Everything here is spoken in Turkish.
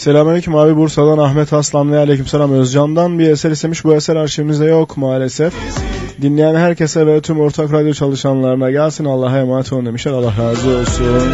Selamünaleyküm abi, Bursa'dan Ahmet Aslanlı'ya aleykümselam. Özcan'dan bir eser istemiş. Bu eser arşivimizde yok maalesef. Dinleyen herkese ve tüm ortak radyo çalışanlarına gelsin. Allah'a emanet olun demişler. Allah razı olsun.